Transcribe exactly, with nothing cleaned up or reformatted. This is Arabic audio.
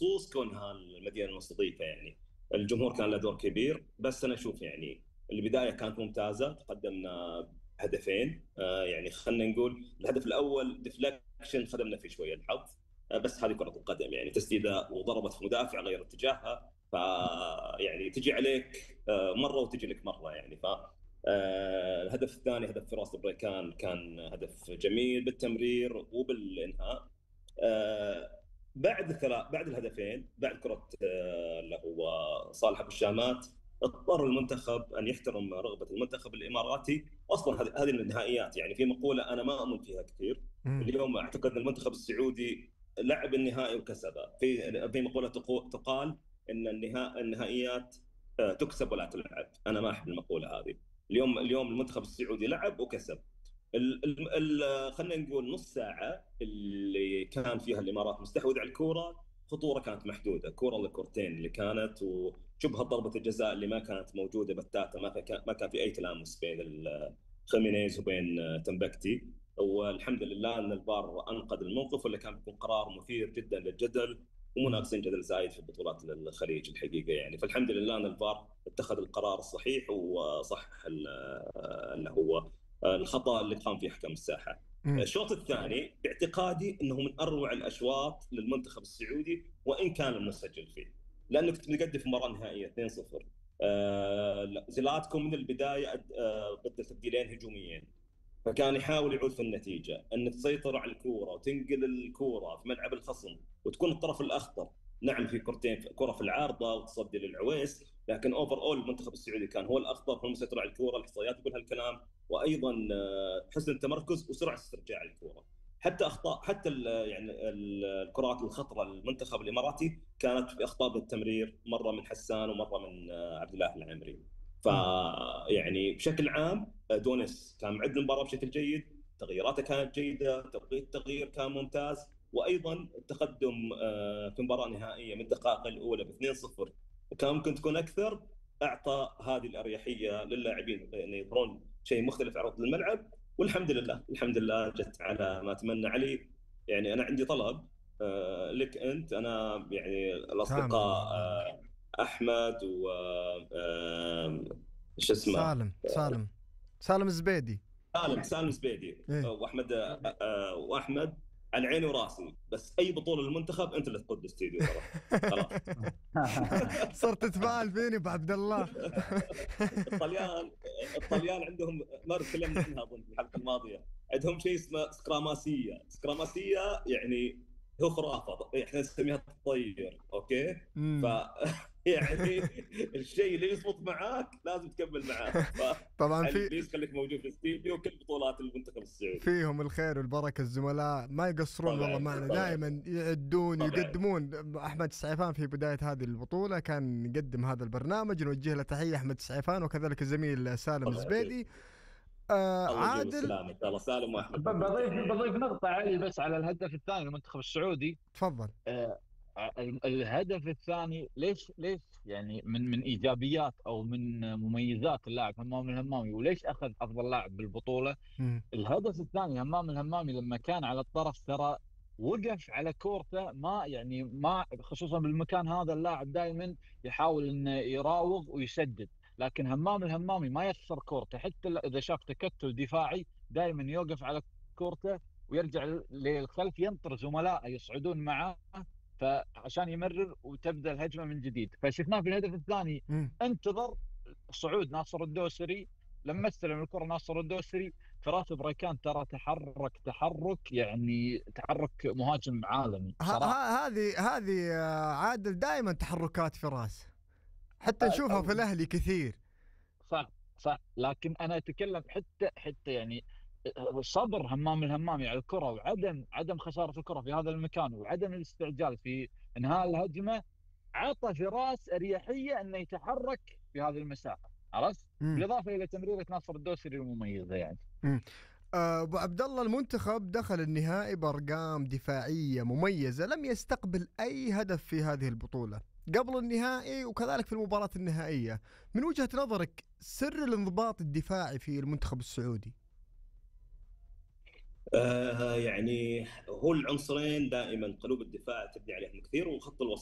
بخصوص كونها المدينه المستضيفه يعني الجمهور كان له دور كبير. بس انا اشوف يعني البدايه كانت ممتازه، تقدمنا هدفين. آه يعني خلينا نقول الهدف الاول ديفليكشن خدمنا فيه شويه الحظ. آه بس هذه كره القدم يعني، تسديده وضربت في مدافع غير اتجاهها، ف يعني تجي عليك آه مره وتجي لك مره يعني. ف آه الهدف الثاني هدف فراس البريكان كان هدف جميل بالتمرير وبالانهاء. آه بعد الثلاث بعد الهدفين بعد كره آه اللي هو صالح ابو الشامات، اضطر المنتخب ان يحترم رغبه المنتخب الاماراتي. اصلا هذه هذه النهائيات يعني في مقوله انا ما اؤمن فيها كثير. مم. اليوم اعتقد ان المنتخب السعودي لعب النهائي وكسبه. في في مقوله تقو- تقال ان النهاء النهائيات آه، تكسب ولا تلعب. انا ما احب المقوله هذه. اليوم اليوم المنتخب السعودي لعب وكسب. ال ال ال خلينا نقول نص ساعة اللي كان فيها الإمارات مستحوذ على الكورة، خطورة كانت محدودة، كورة لكورتين اللي كانت، وشبهة ضربة الجزاء اللي ما كانت موجودة بتاتا. ما كان ما كان في أي تلامس بين خيمينيز وبين تمبكتي. والحمد لله أن الفار أنقذ الموقف، ولا كان بيكون قرار مثير جدا للجدل مم. ومناقصين جدل زايد في بطولات الخليج الحقيقة يعني. فالحمد لله أن الفار اتخذ القرار الصحيح وصحح اللي هو الخطا اللي قام فيه حكم الساحه. مم. الشوط الثاني باعتقادي انه من اروع الاشواط للمنتخب السعودي وان كان المسجل فيه، لانك كنت مقدم في مباراه نهائيه اثنين صفر. آه زيلاتكو من البدايه آه بدل تبديلين هجوميين، فكان يحاول يعود في النتيجه ان تسيطر على الكوره وتنقل الكوره في ملعب الخصم وتكون الطرف الاخضر. نعم في كرتين، كره في العارضه وتصدي للعويس، لكن اوفر اول المنتخب السعودي كان هو الاخضر، هو المسيطر على الكوره. الاحصائيات تقول هالكلام. وايضا آه، حسن التمركز وسرعه استرجاع الكوره. حتى اخطاء حتى ال يعني ال- الكرات الخطره للمنتخب الاماراتي كانت في اخطاء بالتمرير، مره من حسان ومره من آه، عبد الله العامري. ف مم. يعني بشكل عام آه، دونيس كان معد المباراه بشكل جيد، تغييراته كانت جيده، توقيت التغيير كان ممتاز. وايضا التقدم آه، في مباراه نهائيه من الدقائق الاولى ب اثنين صفر وكان ممكن تكون اكثر، اعطى هذه الاريحيه للاعبين ان يظهرون شيء مختلف على ارض الملعب. والحمد لله الحمد لله جت على ما اتمنى. علي يعني انا عندي طلب آه، لك انت. انا يعني تامر ابو الاصدقاء عبد الله. آه، احمد و آه، شو اسمه سالم سالم سالم الزبيدي. سالم سالم زبيدي آه، ايه. واحمد آه، آه، واحمد على عيني وراسي. بس اي بطوله للمنتخب انت اللي تقود الاستديو ترى. خلاص. صرت تفعل فيني ابو عبد الله. الطليان الطليان عندهم، ما تكلمنا عنها اظن في الحلقه الماضيه، عندهم شيء اسمه سكراماسيه. سكراماسيه يعني هو خرافه، احنا نسميها تطير. اوكي. ف مم. يعني الشيء اللي يزبط معاك لازم تكمل معاه. طبعا في فبليز خليك موجود في الاستديو كل بطولات المنتخب السعودي. فيهم الخير والبركة، الزملاء ما يقصرون والله طبعا معنا، طبعا دائما يعدون طبعا. ويقدمون. أحمد السعيفان في بداية هذه البطولة كان يقدم هذا البرنامج، نوجه له تحية أحمد السعيفان، وكذلك الزميل سالم الله يعطيك. الزبيدي. آه الله يجيب عادل. السلامه ان شاء الله. سالم واحمد ب- موجودين بضيف يعني. بضيف نقطة علي بس على الهدف الثاني للمنتخب السعودي. تفضل. آه، ال- الهدف الثاني ليش ليش يعني من من ايجابيات او من مميزات اللاعب همام الهمامي، وليش اخذ افضل لاعب بالبطولة. مم. الهدف الثاني همام الهمامي لما كان على الطرف ترى وقف على كورته، ما يعني ما خصوصا بالمكان هذا اللاعب دائما يحاول انه يراوغ ويسدد، لكن همام الهمامي ما يخسر كورته حتى اذا شاف تكتل دفاعي دائما يوقف على كورته ويرجع للخلف ينطر زملائه يصعدون معاه فعشان يمرر وتبدا الهجمه من جديد. فشفناه في الهدف الثاني مم. انتظر صعود ناصر الدوسري، لما استلم الكره ناصر الدوسري فراس بريكان ترى تحرك تحرك يعني تحرك مهاجم عالمي ه- بصراحه. ه- هذه هذه آه، عادل دائما تحركات فراس، حتى أ- نشوفها في أ- الأهلي كثير. صح صح، لكن انا اتكلم حتى حتى يعني صبر همام الهمامي على الكره وعدم عدم خساره الكره في هذا المكان وعدم الاستعجال في انهاء الهجمه عطى فراس اريحيه انه يتحرك في هذه المساحه، عرفت؟ مم. بالاضافه الى تمريره ناصر الدوسري المميزه يعني. مم. آه، ابو عبد الله، المنتخب دخل النهائي بارقام دفاعيه مميزه، لم يستقبل اي هدف في هذه البطوله قبل النهائي وكذلك في المباراه النهائيه. من وجهه نظرك سر الانضباط الدفاعي في المنتخب السعودي؟ آه يعني هو العنصرين دائما قلوب الدفاع تبني عليهم كثير، وخط الوسط